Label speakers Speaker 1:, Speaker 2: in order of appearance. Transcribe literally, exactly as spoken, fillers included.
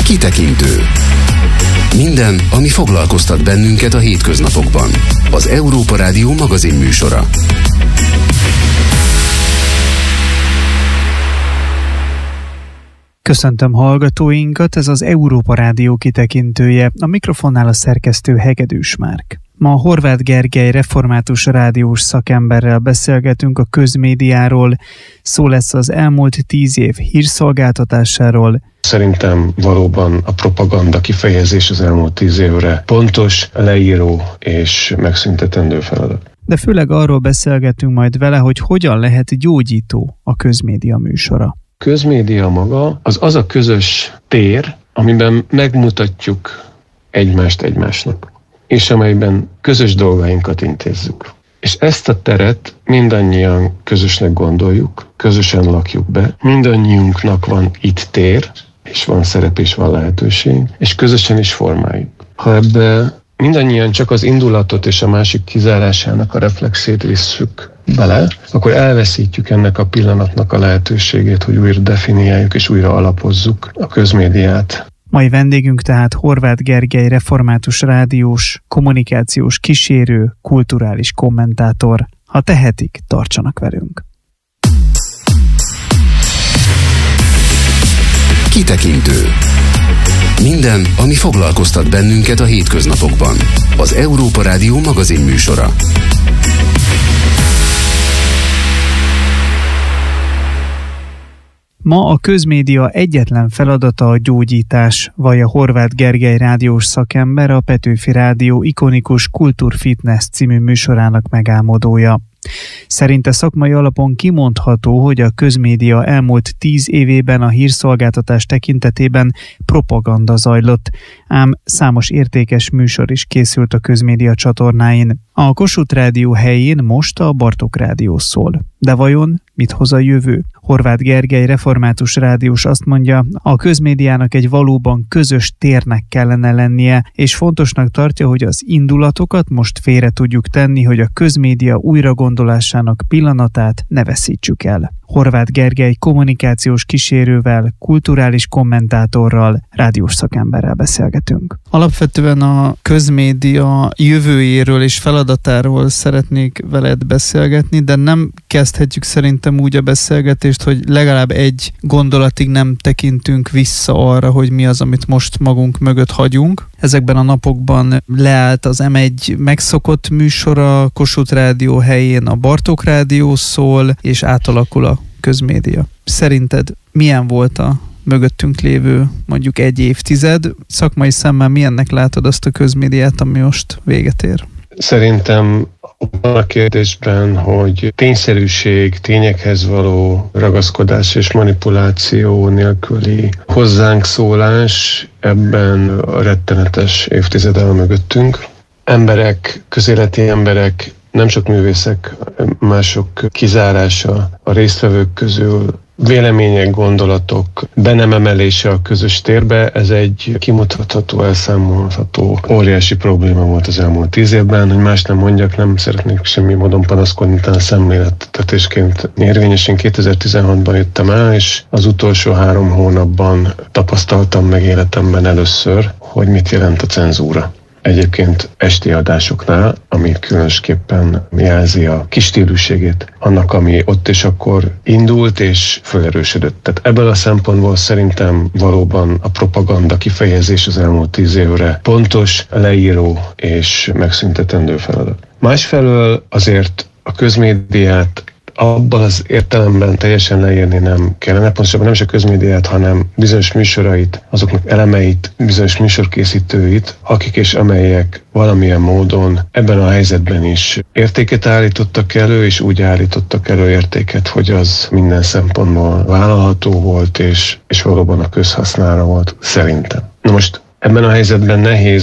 Speaker 1: Kitekintő. Minden, ami foglalkoztat bennünket a hétköznapokban. Az Európa Rádió magazin műsora.
Speaker 2: Köszöntöm hallgatóinkat, ez az Európa Rádió kitekintője, a mikrofonnál a szerkesztő Hegedűs Márk. Ma Horváth Gergely református rádiós szakemberrel beszélgetünk a közmédiáról, szó lesz az elmúlt tíz év hírszolgáltatásáról.
Speaker 3: Szerintem valóban a propaganda kifejezés az elmúlt tíz évre pontos, leíró és megszüntetendő feladat.
Speaker 2: De főleg arról beszélgetünk majd vele, hogy hogyan lehet gyógyító a közmédia műsora.
Speaker 3: Közmédia maga az az a közös tér, amiben megmutatjuk egymást egymásnak, és amelyben közös dolgainkat intézzük. És ezt a teret mindannyian közösnek gondoljuk, közösen lakjuk be, mindannyiunknak van itt tér, és van szerep, és van lehetőség, és közösen is formáljuk. Ha ebbe mindannyian csak az indulatot és a másik kizárásának a reflexét visszük bele, akkor elveszítjük ennek a pillanatnak a lehetőségét, hogy újra definiáljuk és újra alapozzuk a közmédiát.
Speaker 2: Mai vendégünk tehát Horváth Gergely református rádiós, kommunikációs kísérő, kulturális kommentátor. Ha tehetik, tartsanak velünk.
Speaker 1: Kitekintő. Minden, ami foglalkoztat bennünket a hétköznapokban. Az Európa Rádió magazin műsora.
Speaker 2: Ma a közmédia egyetlen feladata a gyógyítás, vallja Horváth Gergely rádiós szakember, a Petőfi Rádió ikonikus Kulturfitness című műsorának megálmodója. Szerinte szakmai alapon kimondható, hogy a közmédia elmúlt tíz évében a hírszolgáltatás tekintetében propaganda zajlott, ám számos értékes műsor is készült a közmédia csatornáin. A Kossuth Rádió helyén most a Bartók Rádió szól. De vajon mit hoz a jövő? Horváth Gergely református rádiós azt mondja, a közmédiának egy valóban közös térnek kellene lennie, és fontosnak tartja, hogy az indulatokat most félre tudjuk tenni, hogy a közmédia újragondolásának pillanatát ne veszítsük el. Horváth Gergely kommunikációs kísérővel, kulturális kommentátorral, rádiós szakemberrel beszélgetünk. Alapvetően a közmédia jövőjéről és feladatáról szeretnék veled beszélgetni, de nem kezdhetjük szerintem úgy a beszélgetést, hogy legalább egy gondolatig nem tekintünk vissza arra, hogy mi az, amit most magunk mögött hagyunk. Ezekben a napokban leállt az em egy megszokott műsora, Kossuth Rádió helyén a Bartók Rádió szól, és átalakul a közmédia. Szerinted milyen volt a mögöttünk lévő mondjuk egy évtized? Szakmai szemmel milyennek látod azt a közmédiát, ami most véget ér?
Speaker 3: Szerintem a kérdésben, hogy tényszerűség, tényekhez való ragaszkodás és manipuláció nélküli hozzánk szólás, ebben a rettenetes évtized áll mögöttünk. Emberek, közéleti emberek, nem csak művészek, mások kizárása a résztvevők közül, vélemények, gondolatok be nem emelése a közös térbe, ez egy kimutatható, elszámolható, óriási probléma volt az elmúlt tíz évben, hogy más nem mondjak, nem szeretnék semmi módon panaszkodni, talán szemlélettetésként érvényesen kétezer-tizenhatban jöttem el, és az utolsó három hónapban tapasztaltam meg életemben először, hogy mit jelent a cenzúra. Egyébként esti adásoknál, ami különösképpen jelzi a kistílűségét annak, ami ott és akkor indult és felerősödött. Tehát ebből a szempontból szerintem valóban a propaganda kifejezés az elmúlt tíz évre pontos, leíró és megszüntetendő feladat. Másfelől azért a közmédiát abban az értelemben teljesen leírni nem kellene, pontosabban nem is a közmédiát, hanem bizonyos műsorait, azoknak elemeit, bizonyos műsorkészítőit, akik és amelyek valamilyen módon ebben a helyzetben is értéket állítottak elő, és úgy állítottak elő értéket, hogy az minden szempontból vállalható volt, és, és valóban a közhasznára volt, szerintem. Na most ebben a helyzetben nehéz